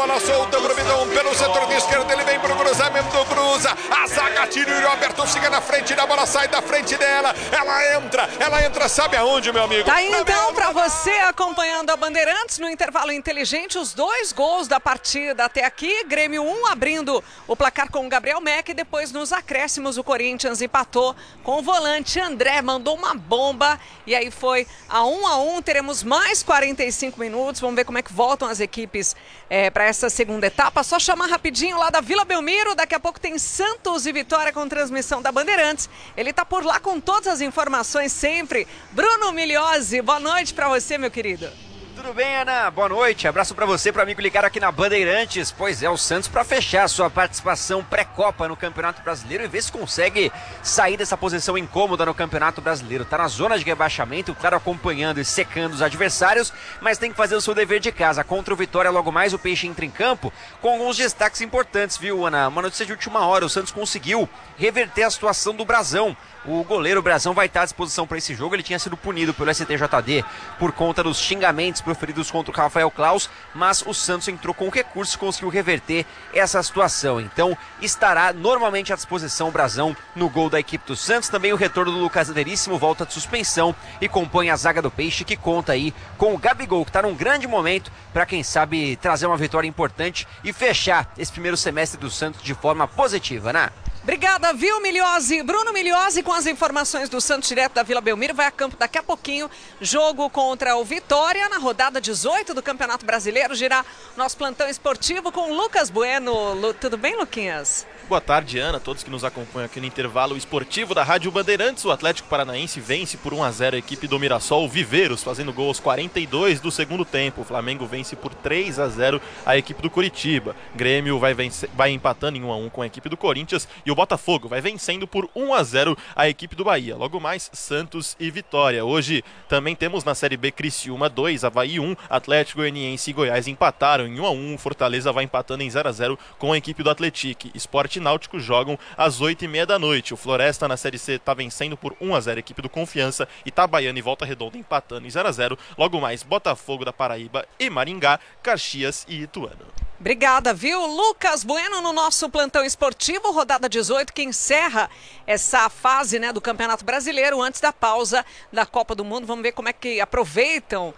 bola solta pro Bidon pelo setor de esquerda, ele vem pro cruzamento, cruza, a zaga tira e o Roberto fica na frente da bola, sai da frente dela, ela entra, sabe aonde, meu amigo? Tá aí então para você acompanhando a Bandeirantes no intervalo inteligente, os 2 gols da partida até aqui, Grêmio 1 abrindo o placar com o Gabriel Meck, e depois nos acréscimos o Corinthians empatou com o volante André, mandou uma bomba e aí foi a 1-1, teremos mais 45 minutos, vamos ver como é que voltam as equipes para essa segunda etapa, só chamar rapidinho lá da Vila Belmiro, daqui a pouco tem Santos e Vitória com transmissão da Bandeirantes, ele tá por lá com todas as informações sempre, Bruno Migliozzi, boa noite para você, meu querido. Tudo bem, Ana? Boa noite. Abraço para você, para amigo ligado aqui na Bandeirantes. Pois é, o Santos para fechar sua participação pré-copa no Campeonato Brasileiro e ver se consegue sair dessa posição incômoda no Campeonato Brasileiro. Tá na zona de rebaixamento, claro, acompanhando e secando os adversários, mas tem que fazer o seu dever de casa. Contra o Vitória, logo mais o Peixe entra em campo com alguns destaques importantes, viu, Ana? Uma notícia de última hora, o Santos conseguiu reverter a situação do Brazão. O goleiro Brazão vai estar à disposição para esse jogo. Ele tinha sido punido pelo STJD por conta dos xingamentos proferidos contra o Rafael Claus, mas o Santos entrou com recurso e conseguiu reverter essa situação. Então estará normalmente à disposição o Brazão no gol da equipe do Santos. Também o retorno do Lucas Veríssimo volta de suspensão e compõe a zaga do Peixe, que conta aí com o Gabigol, que está num grande momento para, quem sabe, trazer uma vitória importante e fechar esse primeiro semestre do Santos de forma positiva, né? Obrigada, viu, Migliozzi? Bruno Migliozzi com as informações do Santos direto da Vila Belmiro, vai a campo daqui a pouquinho, jogo contra o Vitória, na rodada 18 do Campeonato Brasileiro, girar nosso plantão esportivo com Lucas Bueno. Tudo bem, Luquinhas? Boa tarde, Ana, todos que nos acompanham aqui no intervalo esportivo da Rádio Bandeirantes. O Atlético Paranaense vence por 1-0 a equipe do Mirassol Viveiros, fazendo gol aos 42 do segundo tempo. O Flamengo vence por 3-0 a equipe do Curitiba. Grêmio vai empatando em 1-1 com a equipe do Corinthians e o Botafogo vai vencendo por 1-0 a equipe do Bahia. Logo mais, Santos e Vitória. Hoje também temos na Série B Criciúma 2, Avaí 1, Atlético Goianiense e Goiás empataram em 1-1. Fortaleza vai empatando em 0-0 com a equipe do Atlético. Sport e Náutico jogam às 8h30 da noite. O Floresta na Série C está vencendo por 1-0 a equipe do Confiança. Itabaiana e Volta Redonda empatando em 0-0. Logo mais, Botafogo da Paraíba e Maringá, Caxias e Ituano. Obrigada, viu? Lucas Bueno no nosso plantão esportivo, rodada 18, que encerra essa fase, né, do Campeonato Brasileiro antes da pausa da Copa do Mundo. Vamos ver como é que aproveitam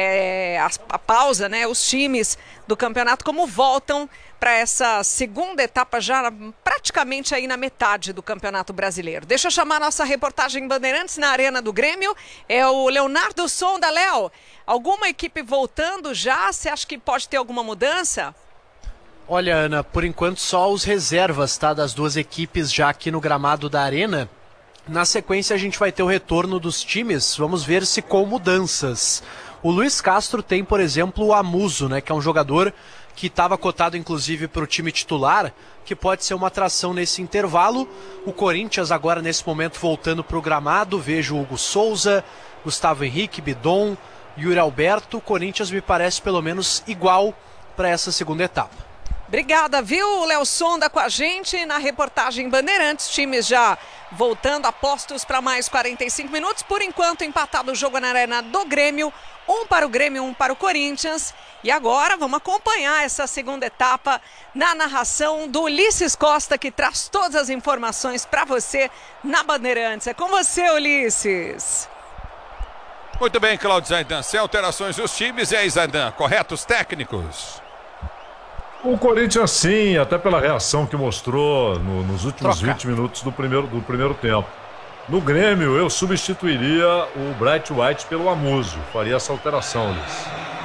a pausa, né, os times do campeonato, como voltam para essa segunda etapa já praticamente aí na metade do Campeonato Brasileiro. Deixa eu chamar a nossa reportagem Bandeirantes na Arena do Grêmio. É o Leonardo Sonda. Léo, alguma equipe voltando já? Você acha que pode ter alguma mudança? Olha, Ana, por enquanto só os reservas, tá, das duas equipes já aqui no gramado da Arena. Na sequência a gente vai ter o retorno dos times, vamos ver se com mudanças. O Luiz Castro tem, por exemplo, o Amuso, né, que é um jogador que estava cotado inclusive para o time titular, que pode ser uma atração nesse intervalo. O Corinthians agora nesse momento voltando para o gramado, vejo Hugo Souza, Gustavo Henrique, Bidon, Yuri Alberto. O Corinthians me parece pelo menos igual para essa segunda etapa. Obrigada, viu? Léo Sonda com a gente na reportagem Bandeirantes. Times já voltando, apostos para mais 45 minutos. Por enquanto, empatado o jogo na Arena do Grêmio. 1 para o Grêmio, 1 para o Corinthians. E agora vamos acompanhar essa segunda etapa na narração do Ulisses Costa, que traz todas as informações para você na Bandeirantes. É com você, Ulisses. Muito bem, Claudio Zaidan. Sem alterações dos times, e aí, Zaidan, corretos técnicos? O Corinthians sim, até pela reação que mostrou nos últimos 20 minutos do primeiro tempo. No Grêmio, eu substituiria o Bright White pelo Amuso. Faria essa alteração, Ulisses.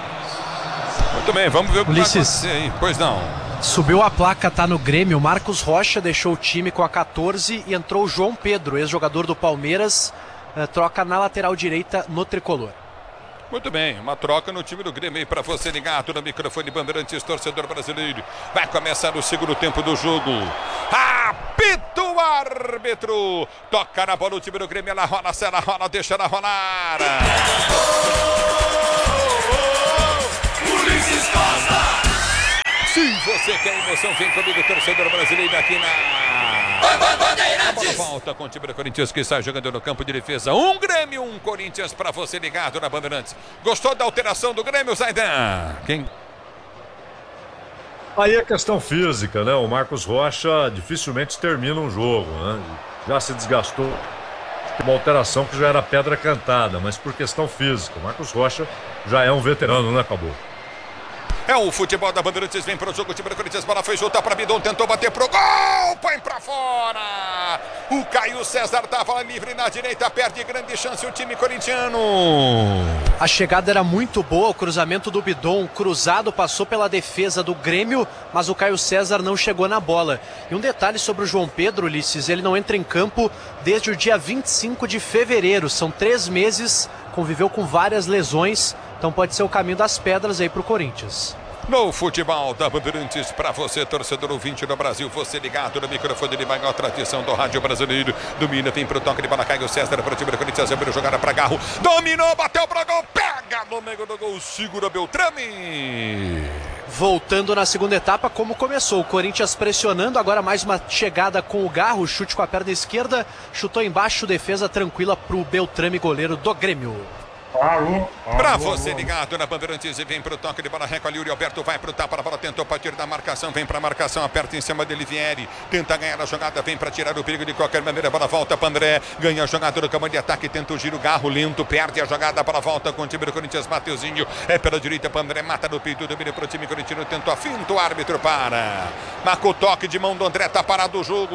Muito bem, vamos ver o que Ulisses, vai acontecer aí. Pois não. Subiu a placa, tá no Grêmio. Marcos Rocha deixou o time com a 14 e entrou o João Pedro, ex-jogador do Palmeiras. Troca na lateral direita no tricolor. Muito bem, uma troca no time do Grêmio aí para você ligado no microfone Bandeirantes, torcedor brasileiro. Vai começar o segundo tempo do jogo. Apita o árbitro. Toca na bola o time do Grêmio, ela rola, deixa ela rolar. Ulisses Costa! Se você quer emoção, vem comigo, torcedor brasileiro, aqui na... A bola volta com o time do Corinthians, que está jogando no campo de defesa. Um Grêmio, um Corinthians, para você ligado na Bandeirantes. Gostou da alteração do Grêmio, Zaidan? Quem? Aí é questão física, né? O Marcos Rocha dificilmente termina um jogo, né? Já se desgastou. Uma alteração que já era pedra cantada, mas por questão física. O Marcos Rocha já é um veterano, né, Cabo? É o futebol da Bandeirantes, vem para o jogo, o time do Corinthians, bola foi soltar para Bidon, tentou bater pro gol, põe para fora. O Caio César estava livre na direita, perde grande chance o time corintiano. A chegada era muito boa, o cruzamento do Bidon, cruzado, passou pela defesa do Grêmio, mas o Caio César não chegou na bola. E um detalhe sobre o João Pedro, Ulisses, ele não entra em campo desde o dia 25 de fevereiro, são 3 meses, conviveu com várias lesões, então pode ser o caminho das pedras aí pro Corinthians. No futebol da Bandeirantes, para você, torcedor ouvinte do Brasil, você ligado no microfone de maior tradição do rádio brasileiro. Domina, vem pro toque de bola, Caio César para o time do Corinthians, abriu jogada para Garro, dominou, bateu pro gol, pega no meio do gol, segura Beltrame. Voltando na segunda etapa, como começou, o Corinthians pressionando, agora mais uma chegada com o Garro, chute com a perna esquerda, chutou embaixo, defesa tranquila pro Beltrame, goleiro do Grêmio. Pra você ligado na Bandeirantes e vem pro toque de bola, recolhe Yuri Alberto, vai pro tapa, a bola tentou partir da marcação, vem pra marcação, aperta em cima de Olivieri, tenta ganhar a jogada, vem pra tirar o perigo de qualquer maneira, a bola volta pra André, ganha a jogada do campo de ataque, tenta o giro, Garro lento, perde a jogada, a bola volta com o time do Corinthians, Mateuzinho, é pela direita pra André, mata no peito, domínio pro time corintiano, tentou a finta, o árbitro para, marca o toque de mão do André, tá parado o jogo.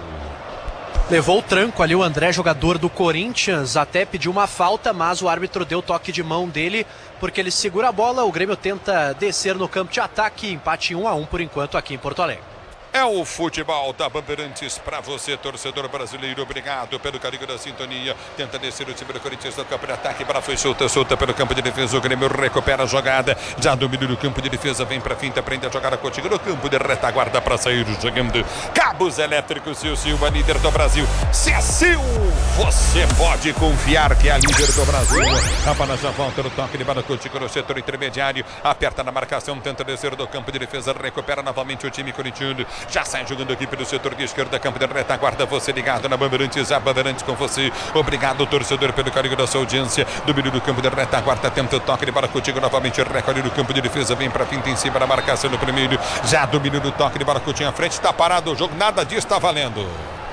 Levou o tranco ali o André, jogador do Corinthians, até pediu uma falta, mas o árbitro deu toque de mão dele, porque ele segura a bola, o Grêmio tenta descer no campo de ataque, empate 1-1 por enquanto aqui em Porto Alegre. É o futebol da Bandeirantes para você, torcedor brasileiro. Obrigado pelo carinho da sintonia. Tenta descer o time do Corinthians no campo de ataque. Bola foi solta pelo campo de defesa. O Grêmio recupera a jogada. Já domina no campo de defesa. Vem para finta, prende a jogada contigo no campo de retaguarda para sair jogando. Cabos Elétricos, Silva, líder do Brasil. Se é Sil, você pode confiar que é a líder do Brasil. A bola já volta no toque de bola contigo no setor intermediário. Aperta na marcação, tenta descer do campo de defesa. Recupera novamente o time corintiano. Já sai jogando aqui pelo setor de esquerda, campo de retaguarda, você ligado na Bandeirantes, a Bandeirantes com você. Obrigado, torcedor, pelo carinho da sua audiência. Domínio do campo de retaguarda, tenta o toque de bola contigo novamente, recolhe no campo de defesa, vem pra finta em cima da marcação no primeiro. Já domínio do toque de bola contigo à frente, tá parado o jogo, nada disso tá valendo.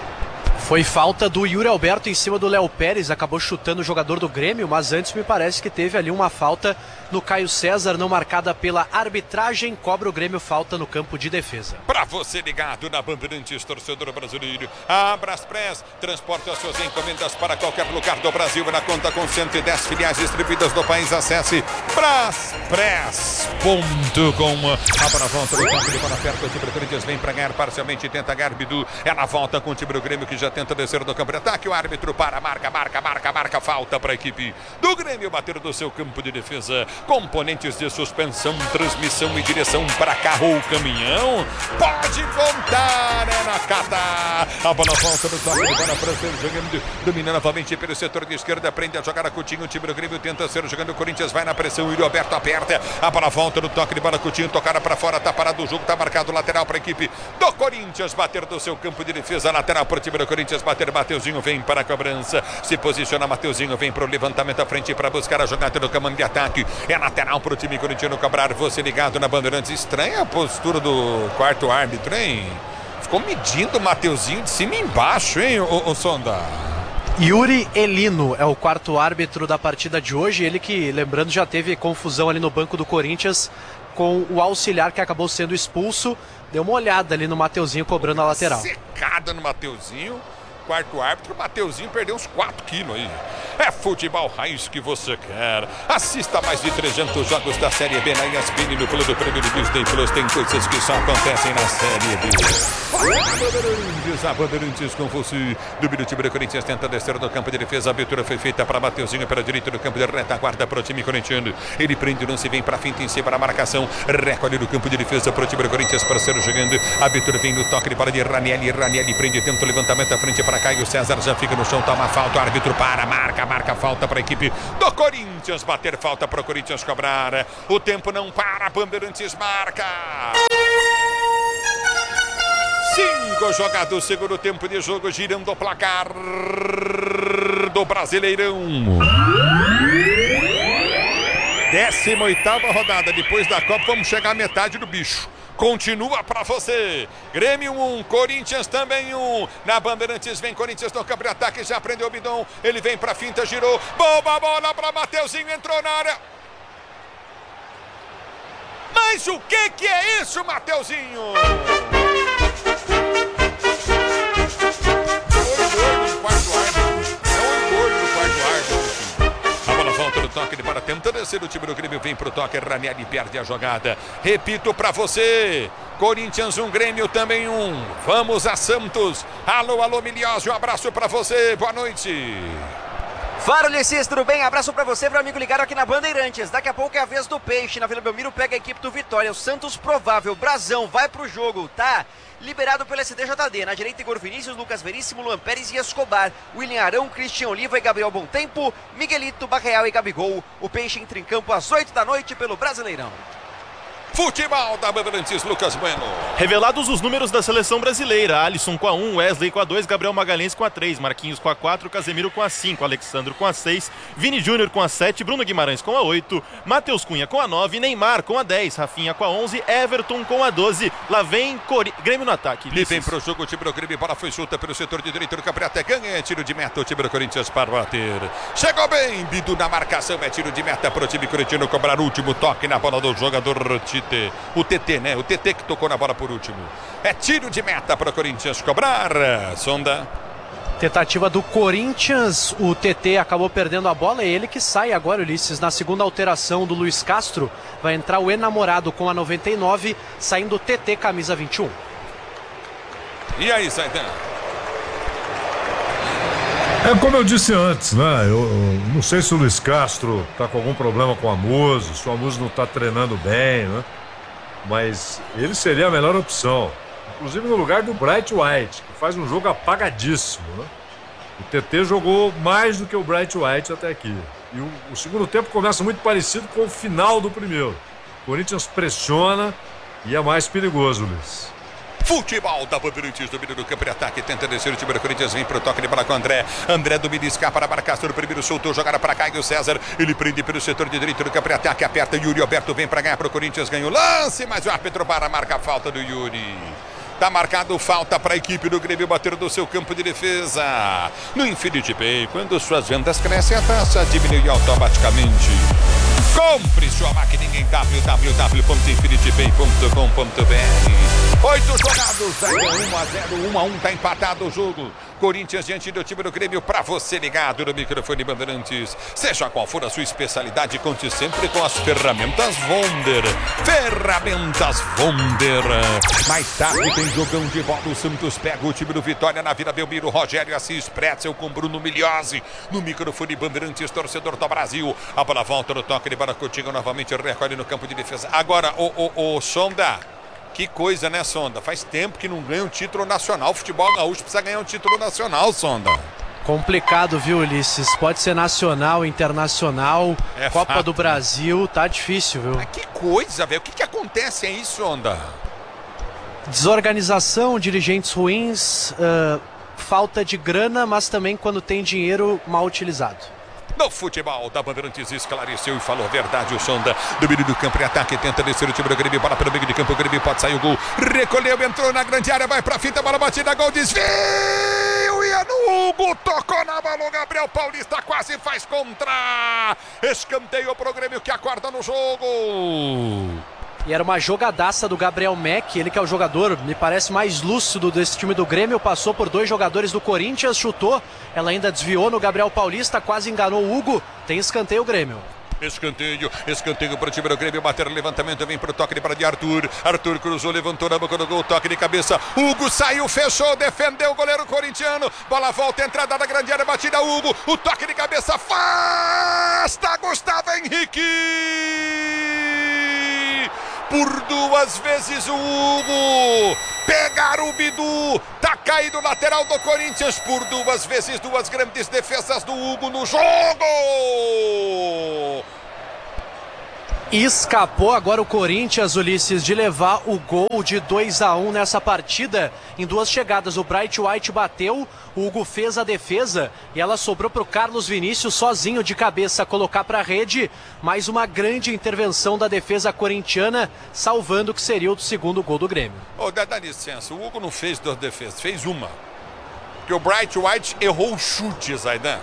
Foi falta do Yuri Alberto em cima do Léo Pérez, acabou chutando o jogador do Grêmio, mas antes me parece que teve ali uma falta no Caio César, não marcada pela arbitragem, cobra o Grêmio falta no campo de defesa. Pra você ligado na Bandeirantes, torcedor brasileiro, a Braspress transporta as suas encomendas para qualquer lugar do Brasil, na conta com 110 filiais distribuídas no país. Acesse braspress.com. A bola volta no toque de bola perto, o time do Corinthians vem para ganhar parcialmente, tenta ganhar Bidu, ela volta com o time do Grêmio que já tenta descer do campo de ataque, o árbitro para, marca, falta para a equipe do Grêmio bater do seu campo de defesa. Componentes de suspensão, transmissão e direção para carro ou caminhão, pode contar, é na Cata. A bola volta no toque de bola para ser jogando, domina novamente pelo setor de esquerda, prende a jogada Coutinho, o time do Grêmio tenta ser jogando, o Corinthians vai na pressão, Yuri Alberto aperta, a bola volta no toque de bola, Coutinho tocada para fora, tá parado o jogo, tá marcado lateral para a equipe do Corinthians bater do seu campo de defesa, lateral para o time do Corinthians bater, Mateuzinho vem para a cobrança, se posiciona Mateuzinho, vem para o levantamento à frente para buscar a jogada do comando de ataque, é lateral para o time corintiano cobrar, você ligado na Bandeirantes. Estranha a postura do quarto árbitro, hein? Ficou medindo o Mateuzinho de cima e embaixo, hein, o Sonda? Yuri Elino é o quarto árbitro da partida de hoje, ele que, lembrando, já teve confusão ali no banco do Corinthians com o auxiliar que acabou sendo expulso. Deu uma olhada ali no Mateuzinho cobrando a lateral. Secada no Mateuzinho. Quarto árbitro, o Mateuzinho perdeu uns 4 quilos aí. É futebol raiz que você quer. Assista mais de 300 jogos da Série B na ESPN no Clube Prêmio do Disney Plus. Tem coisas que só acontecem na Série B. A Bandeirantes com você. Do time do Corinthians tenta descer do campo de defesa. A abertura foi feita para Mateuzinho pela direita do campo de retaguarda para o time corintiano. Ele prende o lance, vem para a finta em cima da marcação. Recolhe no campo de defesa para o time do Corinthians para ser jogando. A abertura vem no toque de bola de Ranieri. Ranieri prende, tenta o levantamento à frente para Caio César, já fica no chão, toma falta, o árbitro para, marca falta para a equipe do Corinthians, bater falta para o Corinthians cobrar, o tempo não para, Bandeirantes marca. 5 jogados, segundo tempo de jogo, girando o placar do Brasileirão. 18ª rodada, depois da Copa vamos chegar à metade do bicho. continua pra você. Grêmio 1, Corinthians também 1. Na Bandeirantes vem Corinthians no campo de ataque, já prendeu o Bidon. Ele vem pra finta, girou. Boa bola pra Mateuzinho, entrou na área. Mas o que é isso, Mateuzinho? Volta no toque de bola, tenta descer o time do Grêmio, vem pro toque, Ranieri perde a jogada. Repito pra você, Corinthians 1, Grêmio também 1. Vamos a Santos. Alô, Miliosio, um abraço pra você, boa noite. Fala, Ulisses, tudo bem? Abraço pra você, pro amigo ligado aqui na Bandeirantes. Daqui a pouco é a vez do Peixe, na Vila Belmiro pega a equipe do Vitória. O Santos provável, Brazão, vai pro jogo, tá? Liberado pelo STJD. Na direita, Igor Vinícius, Lucas Veríssimo, Luan Pérez e Escobar. William Arão, Cristian Oliva e Gabriel Bontempo. Miguelito, Barreal e Gabigol. O Peixe entra em campo às 8 da noite pelo Brasileirão. Futebol da Bandeirantes, Lucas Bueno. Revelados os números da seleção brasileira. Alisson com a 1, Wesley com a 2, Gabriel Magalhães com a 3, Marquinhos com a 4, Casemiro com a 5, Alexandro com a 6, Vini Júnior com a 7, Bruno Guimarães com a 8, Matheus Cunha com a 9, Neymar com a 10, Rafinha com a 11, Everton com a 12. Lá vem Grêmio no ataque. E vem pro jogo o time do Grêmio, bola foi solta pelo setor de direito do campeonato, ganha, tiro de meta, o time do Corinthians para bater. Chegou bem, Bidu na marcação, é tiro de meta pro time corintiano cobrar o último toque na bola do jogador Tite. O TT, né? O TT que tocou na bola por último. É tiro de meta para o Corinthians cobrar. Sonda. Tentativa do Corinthians, o TT acabou perdendo a bola, é ele que sai agora, Ulisses, na segunda alteração do Luiz Castro. Vai entrar o enamorado com a 99, saindo o TT, camisa 21. E aí, Zaidan? É como eu disse antes, né? Eu não sei se o Luiz Castro tá com algum problema com a Muso, se o Muso não tá treinando bem, né? Mas ele seria a melhor opção. Inclusive no lugar do Bright White, que faz um jogo apagadíssimo, né? O TT jogou mais do que o Bright White até aqui. E o segundo tempo começa muito parecido com o final do primeiro. O Corinthians pressiona e é mais perigoso, Luiz. Futebol da Bandeirantes, domínio do campo de ataque, tenta descer o time do Corinthians, vem pro toque de bola com o André. André domina e escapa para Castro, primeiro soltou, jogada para Caio César. Ele prende pelo setor de direito do campo de ataque, aperta Yuri Alberto, vem para ganhar pro Corinthians, ganha o lance, mas o árbitro para marcar a falta do Yuri. Tá marcado falta para a equipe do Grêmio bater do seu campo de defesa. No Infinity Pay, quando suas vendas crescem, a taxa diminui automaticamente. Compre sua maquininha em www.infinitypay.com.br. 8 jogados, 1-0, 1-1, tá empatado o jogo. Corinthians diante do time do Grêmio, para você ligado no microfone Bandeirantes. Seja qual for a sua especialidade, conte sempre com as ferramentas Wonder. Ferramentas Wonder. Mais tarde tem jogão de bola. O Santos pega o time do Vitória na Vila Belmiro. Rogério Assis Pretzel com Bruno Miliosio no microfone Bandeirantes, torcedor do Brasil. A bola volta no toque de bola, Coutinho novamente recolhe no campo de defesa. Agora, o Sonda. Que coisa, né, Sonda? Faz tempo que não ganha um título nacional. O futebol gaúcho precisa ganhar um título nacional, Sonda. Complicado, viu, Ulisses? Pode ser nacional, internacional, Copa fato, do Brasil, tá difícil, viu? Mas que coisa, velho. O que acontece aí, Sonda? Desorganização, dirigentes ruins, falta de grana, mas também quando tem dinheiro mal utilizado. No futebol da Bandeirantes esclareceu e falou a verdade. O Sonda, domínio do campo e ataque, tenta descer o time do Grêmio, bola pelo meio de campo, o Grêmio pode sair o gol, recolheu, entrou na grande área, vai pra fita, bola batida, gol, desvio, e é no Hugo, tocou na bola, o Gabriel Paulista quase faz contra, escanteio pro Grêmio que acorda no jogo. E era uma jogadaça do Gabriel Mack, ele que é o jogador, me parece, mais lúcido desse time do Grêmio, passou por 2 jogadores do Corinthians, chutou, ela ainda desviou no Gabriel Paulista, quase enganou o Hugo, tem escanteio o Grêmio. Escanteio para o time do Grêmio, bater o levantamento, vem para o toque de bola de Arthur. Arthur cruzou, levantou na boca do gol, toque de cabeça. Hugo saiu, fechou, defendeu o goleiro corintiano. Bola volta, entrada da grande área, batida Hugo. O toque de cabeça, afasta Gustavo Henrique. Por 2 vezes o Hugo. Pegaram o Bidu. Tá caído o lateral do Corinthians. Por 2 vezes, 2 grandes defesas do Hugo no jogo. Escapou agora o Corinthians, Ulisses, de levar o gol de 2-1 nessa partida. Em 2 chegadas, o Bright White bateu, o Hugo fez a defesa e ela sobrou para o Carlos Vinícius sozinho de cabeça colocar para a rede. Mais uma grande intervenção da defesa corintiana, salvando o que seria o segundo gol do Grêmio. Dá licença, o Hugo não fez 2 defesas, fez uma. Porque o Bright White errou o chute, Zaidan.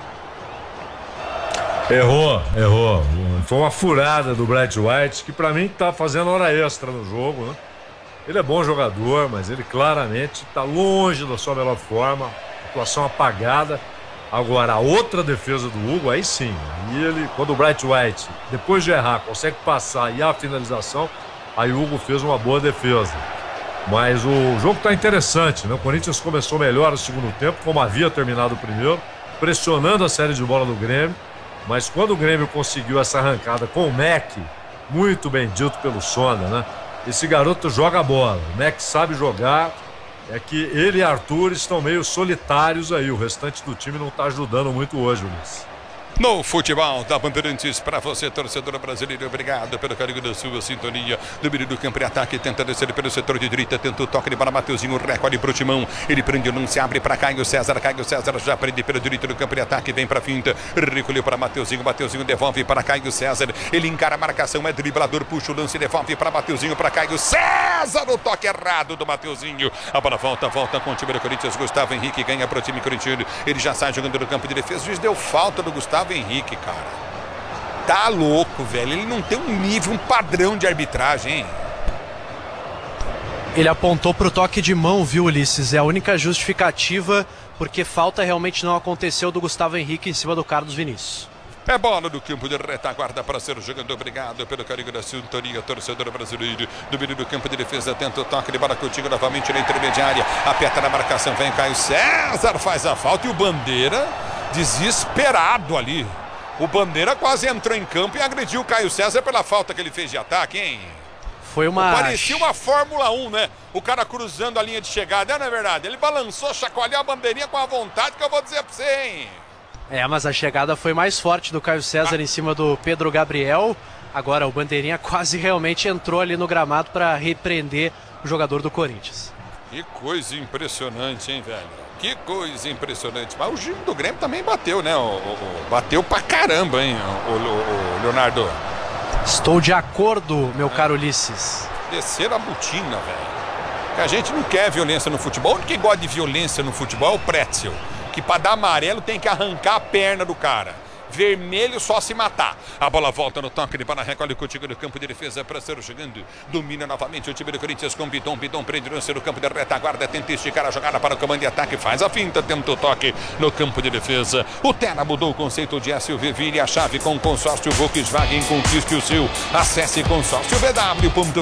Errou. Foi uma furada do Bright White, que pra mim tá fazendo hora extra no jogo, né? Ele é bom jogador, mas ele claramente tá longe da sua melhor forma, atuação apagada. Agora, a outra defesa do Hugo, aí sim. E ele, quando o Bright White, depois de errar, consegue passar e a finalização, aí o Hugo fez uma boa defesa. Mas o jogo tá interessante, né? O Corinthians começou melhor no segundo tempo, como havia terminado o primeiro, pressionando a série de bola do Grêmio. Mas quando o Grêmio conseguiu essa arrancada com o Mac, muito bem dito pelo Sonda, né? Esse garoto joga bola, o Mac sabe jogar, é que ele e Arthur estão meio solitários aí, o restante do time não está ajudando muito hoje, Luiz. No futebol da Bandeirantes, para você, torcedor brasileiro, obrigado pelo carinho da sua sintonia. No meio do campo de ataque, tenta descer pelo setor de direita, tenta o toque de bola, Mateuzinho recolhe pro Timão. Ele prende o lance, abre para Caio César já prende pelo direito do campo de ataque, vem para finta, recolheu para Mateuzinho devolve para Caio César. Ele encara a marcação, é driblador, puxa o lance, devolve para Mateuzinho, para Caio César, o toque errado do Mateuzinho. A bola volta com o time do Corinthians. Gustavo Henrique ganha pro time corintiano. Ele já sai jogando no campo de defesa. O juiz deu falta do Gustavo Henrique, cara. Tá louco, velho. Ele não tem um nível, um padrão de arbitragem, hein? Ele apontou pro toque de mão, viu, Ulisses? É a única justificativa, porque falta realmente não aconteceu do Gustavo Henrique em cima do Carlos Vinícius. É bola do campo de retaguarda para ser o jogador. Obrigado pelo carinho da sintonia, torcedor brasileiro. Do meio do campo de defesa, tenta o toque de bola contigo novamente na intermediária. Aperta na marcação, vem Caio César, faz a falta e o Bandeira desesperado ali. O Bandeira quase entrou em campo e agrediu o Caio César pela falta que ele fez de ataque, hein? Foi uma... Parecia uma Fórmula 1, né? O cara cruzando a linha de chegada, não é verdade? Ele balançou, chacoalhou a bandeirinha com a vontade que eu vou dizer pra você, hein? Mas a chegada foi mais forte do Caio César em cima do Pedro Gabriel. Agora o Bandeirinha quase realmente entrou ali no gramado para repreender o jogador do Corinthians. Que coisa impressionante, hein, velho? Que coisa impressionante. Mas o time do Grêmio também bateu, né? Bateu pra caramba, hein, o Leonardo? Estou de acordo, meu caro Ulisses. Desceram a botina, velho. A gente não quer violência no futebol. O único que gosta de violência no futebol é o Pretzel. Que para dar amarelo tem que arrancar a perna do cara. Vermelho só se matar. A bola volta no toque de bola, recolhe contigo no campo de defesa para ser chegando. Domina novamente o time do Corinthians com Bidon. Bidon prende o lance no campo de retaguarda. Tenta esticar a jogada para o comando de ataque. Faz a finta, tenta o toque no campo de defesa. O Terra mudou o conceito de SUV. Vire a chave com o consórcio Volkswagen. Conquiste o seu. Acesse consórciovw.com.br.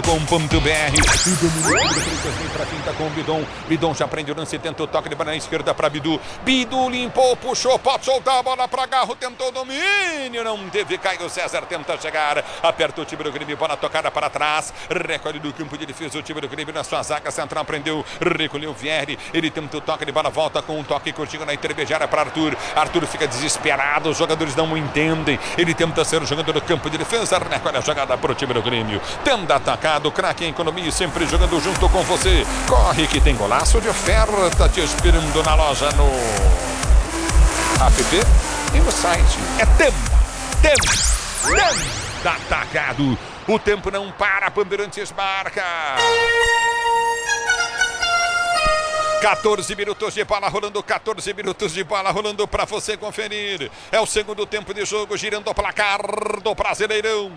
Vem para a finta com o Bidon. Bidon já prende o lance, tenta o toque de bola na esquerda para Bidu. Bidu limpou, puxou, pode soltar a bola para Garro. Tentou domínio, não teve. Caio César tenta chegar, aperta o time do Grêmio, bola tocada para trás, recolhe do campo de defesa o time do Grêmio na sua zaga central, prendeu, recolheu o Vieri, ele tenta o toque de bola, volta com um toque curtinho na intermediária para Arthur. Arthur fica desesperado, os jogadores não entendem, ele tenta ser o jogador do campo de defesa, recolhe a jogada para o time do Grêmio, tenta atacado, craque em economia, sempre jogando junto com você. Corre que tem golaço de oferta te esperando na loja, no app e no site. É tempo atacado. O tempo não para, Bandeirantes marca. 14 minutos de bola rolando, 14 minutos de bola rolando para você conferir. É o segundo tempo de jogo, girando o placar do Brasileirão.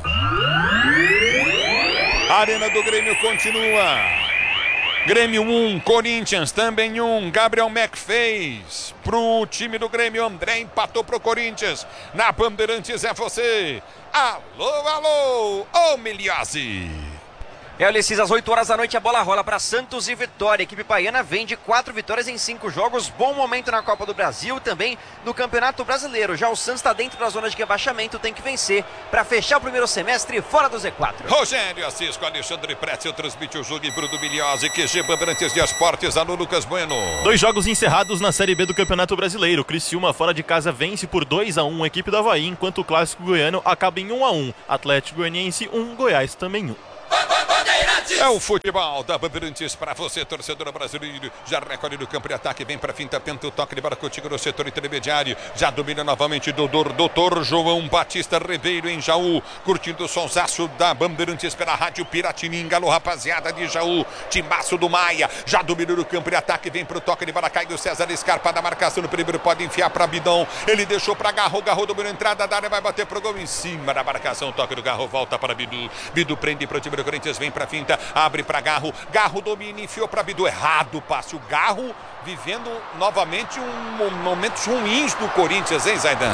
A Arena do Grêmio continua. Grêmio 1, Corinthians também 1. Gabriel Mac fez pro time do Grêmio. André empatou pro Corinthians. Na Bandeirantes é você. Alô, ô Miliose. Ulisses, às 8 horas da noite a bola rola para Santos e Vitória. A equipe baiana vem de 4 vitórias em 5 jogos. Bom momento na Copa do Brasil, também no Campeonato Brasileiro. Já o Santos está dentro da zona de rebaixamento, tem que vencer para fechar o primeiro semestre fora do Z4. Rogério Assis com Alexandre Pretzel transmite o jogo em Bruno Milhose, QG Bandeirantes de Esportes, alô Lucas Bueno. 2 jogos encerrados na Série B do Campeonato Brasileiro. Criciúma fora de casa vence por 2-1 a equipe do Avaí, enquanto o clássico goiano acaba em 1-1. Atlético Goianiense 1, Goiás também 1. É o futebol da Bandeirantes para você, torcedor brasileiro. Já recolhe no campo de ataque, vem para finta, tenta o toque de bola contigo no setor intermediário. Já domina novamente doutor João Batista Ribeiro em Jaú, curtindo o sonsaço da Bandeirantes pela Rádio Piratininga. Alô, rapaziada de Jaú, timaço do Maia. Já domina no campo de ataque, vem pro toque de bola, cai o César Scarpa da marcação no primeiro, pode enfiar para Bidon. Ele deixou para Garro dominou a entrada da área, vai bater pro gol em cima da marcação. Toque do Garro, volta para Bidu. Bidu prende pro time do Corinthians, vem para finta, abre para Garro domina, enfiou para Bidu, errado o passe. O Garro vivendo novamente momentos ruins do Corinthians, hein, Zaidan?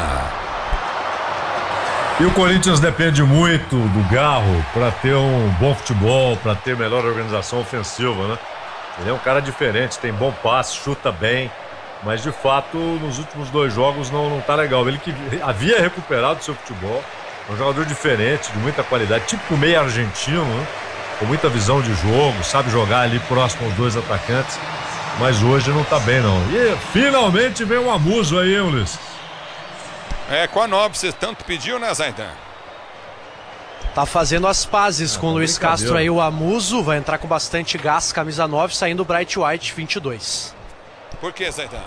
E o Corinthians depende muito do Garro para ter um bom futebol, para ter melhor organização ofensiva, né? Ele é um cara diferente, tem bom passe, chuta bem, mas de fato nos últimos 2 jogos não tá legal. Ele que havia recuperado seu futebol, é um jogador diferente, de muita qualidade, tipo meio argentino, né? Com muita visão de jogo, sabe jogar ali próximo aos 2 atacantes, mas hoje não tá bem não. E finalmente vem um Amuso aí, hein, Ulisses? Com a Nobre, você tanto pediu, né, Zaidan? Tá fazendo as pazes com o Luiz Castro aí, o Amuso, vai entrar com bastante gás, camisa 9, saindo o Bright White, 22. Por que, Zaidan?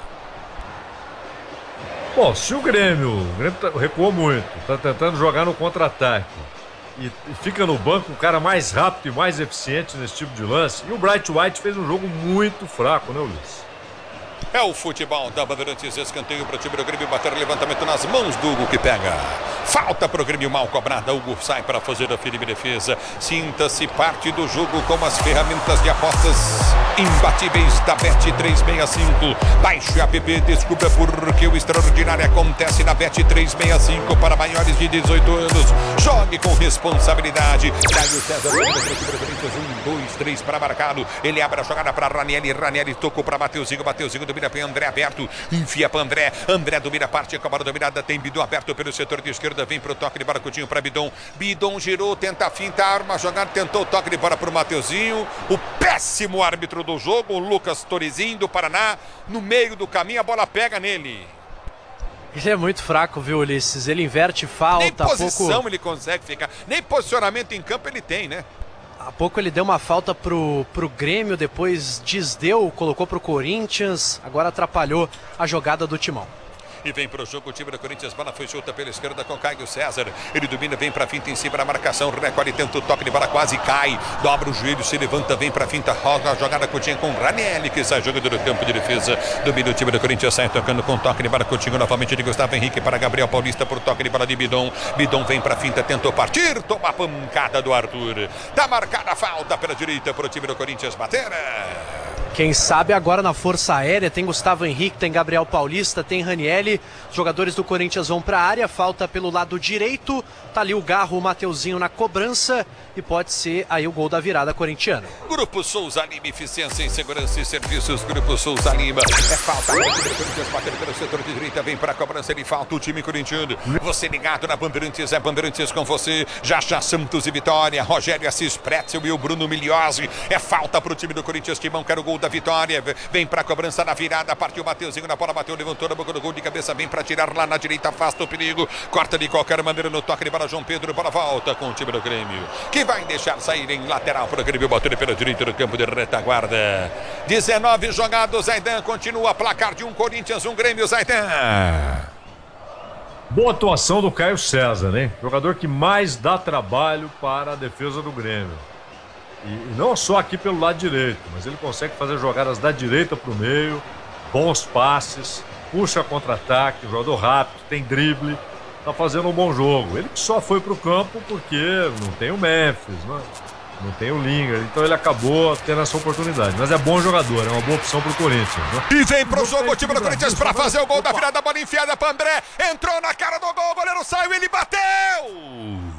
Bom, se o Grêmio recuou muito, tá tentando jogar no contra-ataque e fica no banco um cara mais rápido e mais eficiente nesse tipo de lance, e o Bright White fez um jogo muito fraco, né, Ulisses? É o futebol da Bandeirantes, escanteio para o time do Grêmio, bater levantamento nas mãos do Hugo que pega. Falta para o Grêmio, mal cobrada. Hugo sai para fazer a firme defesa. Sinta-se parte do jogo com as ferramentas de apostas imbatíveis da Bet365. Baixe o app, descubra por que o extraordinário acontece na Bet365 para maiores de 18 anos. Jogue com responsabilidade. Caio César, 1, 2, 3 para marcado. Ele abre a jogada para Ranieri. Ranieri tocou para Mateuzinho domina para André aberto, enfia para André domina a parte, a bola dominada, tem Bidon aberto pelo setor de esquerda, vem para o toque de bola curtinho para Bidon girou, tenta a finta, arma a jogada, tentou o toque de bola para o Mateuzinho, o péssimo árbitro do jogo, o Lucas Torizinho do Paraná, no meio do caminho, a bola pega nele. Ele é muito fraco, viu, Ulisses? Ele inverte falta. Nem posição ele consegue ficar, nem posicionamento em campo ele tem, né? Há pouco ele deu uma falta pro Grêmio, depois desdeu, colocou pro Corinthians, agora atrapalhou a jogada do Timão. E vem pro jogo o time do Corinthians, bola foi chuta pela esquerda com Caio César, ele domina, vem pra finta em cima da marcação, recolhe, tenta o toque de bola, quase cai, dobra o joelho, se levanta, vem pra finta, roga a jogada curtinha com Ranieri, que sai jogando no campo de defesa, domina o time do Corinthians, sai tocando com toque de bola curtinho novamente de Gustavo Henrique para Gabriel Paulista, por toque de bola de Bidon vem pra finta, tentou partir, toma a pancada do Arthur, tá marcada a falta pela direita pro time do Corinthians bater. Quem sabe agora na Força Aérea tem Gustavo Henrique, tem Gabriel Paulista, tem Ranieri. Os jogadores do Corinthians vão para a área, falta pelo lado direito. Tá ali o Garro, o Mateuzinho na cobrança e pode ser aí o gol da virada corintiana. Grupo Souza Lima, eficiência em segurança e serviços. Grupo Souza Lima. É falta. O Corinthians batendo pelo setor de direita, vem para a cobrança, ele falta o time corintiano. Você ligado na Bandeirantes, é Bandeirantes com você. Já Santos e Vitória, Rogério Assis Pretzel e o Bruno Milhose. É falta para o time do Corinthians, Timão quer o gol da vitória, vem para a cobrança na virada, partiu o Mateuzinho na bola, bateu, levantou na boca do gol de cabeça, vem para tirar lá na direita, afasta o perigo, corta de qualquer maneira no toque de bola, João Pedro, bola volta com o time do Grêmio, que vai deixar sair em lateral para o Grêmio, bateu pela direita do campo de retaguarda. 19 jogados, Zaidan, continua placar de um Corinthians, um Grêmio, Zaidan. Boa atuação do Caio César, né? Jogador que mais dá trabalho para a defesa do Grêmio. E não só aqui pelo lado direito, mas ele consegue fazer jogadas da direita para o meio, bons passes, puxa contra-ataque, jogador rápido, tem drible, tá fazendo um bom jogo. Ele só foi para o campo porque não tem o Memphis, não tem o Lingard, então ele acabou tendo essa oportunidade. Mas é bom jogador, é uma boa opção para o Corinthians. Né? E vem pro jogo o time do Corinthians para fazer o gol da virada, bola enfiada para André, entrou na cara do gol, o goleiro saiu, ele bateu!